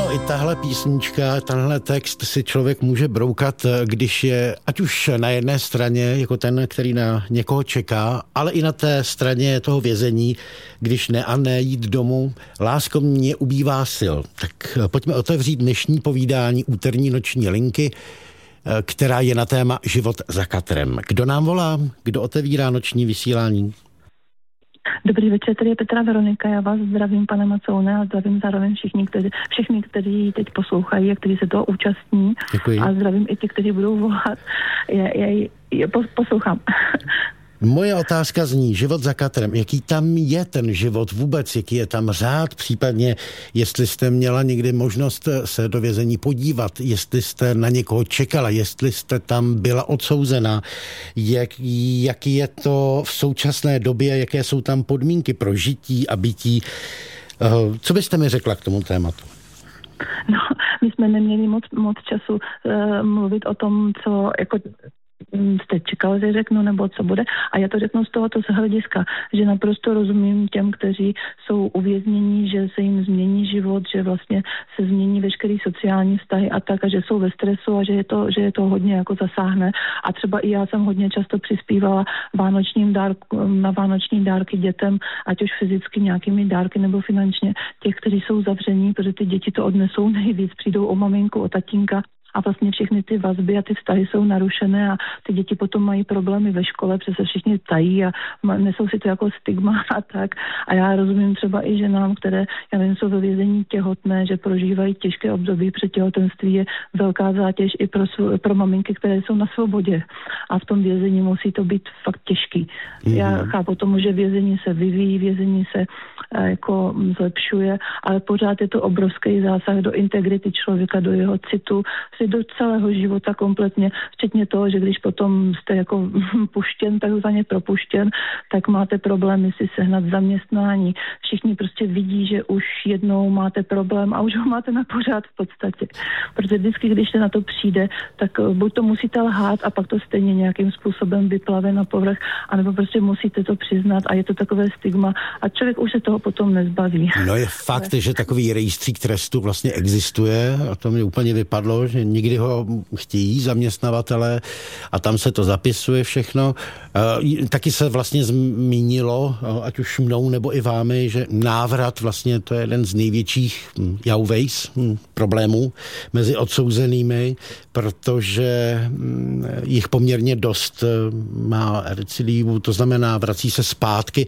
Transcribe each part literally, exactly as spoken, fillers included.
Ono i tahle písnička, tenhle text si člověk může broukat, když je ať už na jedné straně, jako ten, který na někoho čeká, ale i na té straně toho vězení, když ne a ne jít domů. Lásko, mě ubývá sil. Tak pojďme otevřít dnešní povídání úterní noční linky, která je na téma Život za katrem. Kdo nám volá? Kdo otevírá noční vysílání? Dobrý večer, tady je Petra Veronika, já vás zdravím, pane Macoune, a zdravím zároveň všichni, kteří, všechny, kteří teď poslouchají a kteří se toho účastní. Děkuji. A zdravím i ty, kteří budou volat. Já, já, já poslouchám. Moje otázka zní, život za katrem, jaký tam je ten život vůbec, jaký je tam řád, případně jestli jste měla někdy možnost se do vězení podívat, jestli jste na někoho čekala, jestli jste tam byla odsouzena, jak, jaký je to v současné době, jaké jsou tam podmínky pro žití a bytí. Co byste mi řekla k tomu tématu? No, my jsme neměli moc, moc času uh, mluvit o tom, co jako jste čekal, že řeknu, nebo co bude. A já to řeknu z tohoto hlediska, že naprosto rozumím těm, kteří jsou uvěznění, že se jim změní život, že vlastně se změní veškerý sociální vztahy a tak, a že jsou ve stresu a že je to, že je to hodně jako zasáhne. A třeba i já jsem hodně často přispívala vánočním dárku, na vánoční dárky dětem, ať už fyzicky nějakými dárky nebo finančně těch, kteří jsou zavření, protože ty děti to odnesou nejvíc, přijdou o maminku, o tatínka. A vlastně všechny ty vazby a ty vztahy jsou narušené a ty děti potom mají problémy ve škole, přece všichni tají a nesou si to jako stigma a tak. A já rozumím třeba i ženám, které, já nevím, jsou ve vězení těhotné, že prožívají těžké období před těhotenství, je velká zátěž i pro, pro maminky, které jsou na svobodě. A v tom vězení musí to být fakt těžký. Mm-hmm. Já chápu tomu, že vězení se vyvíjí, vězení se jako zlepšuje, ale pořád je to obrovský zásah do integrity člověka, do jeho citu, do celého života kompletně, včetně toho, že když potom jste jako puštěn, takzvaně propuštěn, tak máte problémy si sehnat zaměstnání. Všichni prostě vidí, že už jednou máte problém a už ho máte na pořád v podstatě. Protože vždycky, když se na to přijde, tak buď to musíte lhát a pak to stejně nějakým způsobem vyplave na povrch, anebo prostě musíte to přiznat a je to takové stigma a člověk už se toho potom nezbaví. No je fakt, že takový rejstřík trestu vlastně existuje a to mi úplně vypadlo, že nikdy ho chtějí zaměstnavatele a tam se to zapisuje všechno. E, taky se vlastně zmínilo, ať už mnou nebo i vámi, že návrat vlastně to je jeden z největších jauvejs problémů mezi odsouzenými, protože jich poměrně dost má recidivu, to znamená vrací se zpátky.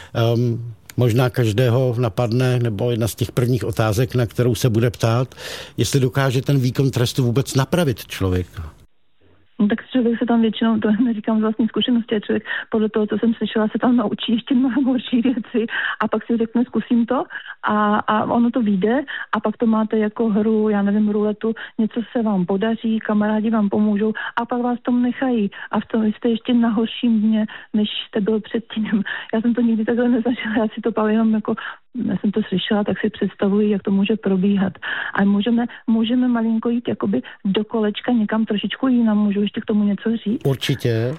Um, Možná každého napadne, nebo jedna z těch prvních otázek, na kterou se bude ptát, jestli dokáže ten výkon trestu vůbec napravit člověka. No, tak člověk se tam většinou, to neříkám z vlastní zkušenosti, člověk podle toho, co jsem slyšela, se tam naučí ještě mnoho horší věci a pak si řekne, zkusím to a, a ono to vyjde a pak to máte jako hru, já nevím, ruletu, něco se vám podaří, kamarádi vám pomůžou a pak vás tom nechají a v tom jste ještě na horším dně, než jste byl předtím. Já jsem to nikdy takhle nezažila, já si to pak jenom jako já jsem to slyšela, tak si představuji, jak to může probíhat. A můžeme, můžeme malinko jít jakoby do kolečka někam trošičku jinam. Můžu ještě k tomu něco říct? Určitě.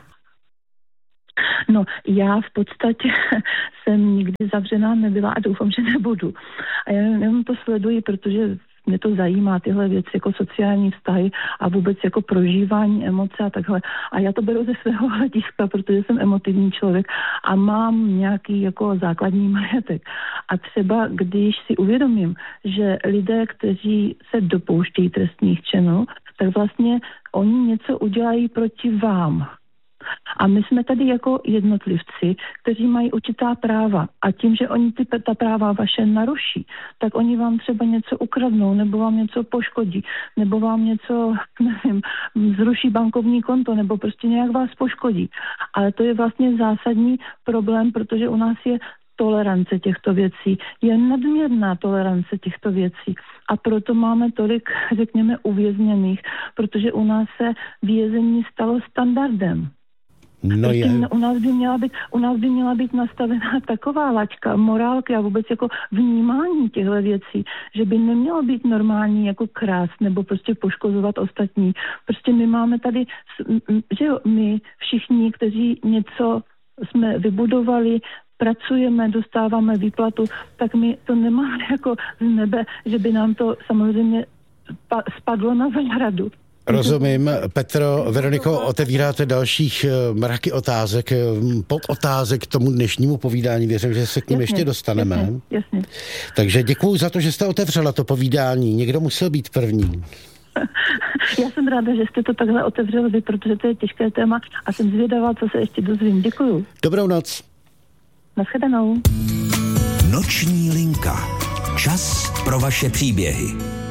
No, já v podstatě jsem nikdy zavřená nebyla a doufám, že nebudu. A já jenom to sleduji, protože mě to zajímá, tyhle věci, jako sociální vztahy a vůbec jako prožívání emoce a takhle. A já to beru ze svého hlediska, protože jsem emotivní člověk a mám nějaký jako základní majetek. A třeba když si uvědomím, že lidé, kteří se dopouštějí trestných činů, tak vlastně oni něco udělají proti vám. A my jsme tady jako jednotlivci, kteří mají určitá práva a tím, že oni ty, ta práva vaše naruší, tak oni vám třeba něco ukradnou, nebo vám něco poškodí, nebo vám něco, nevím, zruší bankovní konto, nebo prostě nějak vás poškodí. Ale to je vlastně zásadní problém, protože u nás je tolerance těchto věcí, je nadměrná tolerance těchto věcí a proto máme tolik, řekněme, uvězněných, protože u nás se vězení stalo standardem. No je. U nás by měla být, u nás by měla být nastavená taková laťka, morálky a vůbec jako vnímání těchto věcí, že by nemělo být normální jako krást nebo prostě poškozovat ostatní. Prostě my máme tady, že jo, my všichni, kteří něco jsme vybudovali, pracujeme, dostáváme výplatu, tak my to nemáme jako z nebe, že by nám to samozřejmě spadlo na zahradu. Rozumím. Petro, Veroniko, otevíráte dalších mraky otázek, pod otázek k tomu dnešnímu povídání. Věřím, že se k ním jasně, ještě dostaneme. Jasně, jasně. Takže děkuju za to, že jste otevřela to povídání. Někdo musel být první. Já jsem ráda, že jste to takhle otevřeli vy, protože to je těžké téma a jsem zvědavá, co se ještě dozvím. Děkuju. Dobrou noc. Naschledanou. Noční linka. Čas pro vaše příběhy.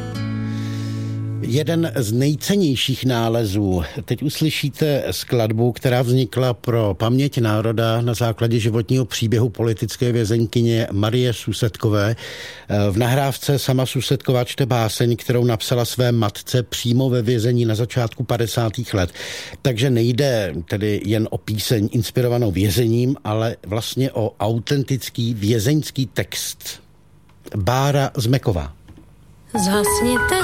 Jeden z nejcennějších nálezů. Teď uslyšíte skladbu, která vznikla pro paměť národa na základě životního příběhu politické vězeňkyně Marie Susetkové. V nahrávce sama Susetková čte báseň, kterou napsala své matce přímo ve vězení na začátku padesátých let. Takže nejde tedy jen o píseň inspirovanou vězením, ale vlastně o autentický vězeňský text. Bára Zmeková. Zhasněte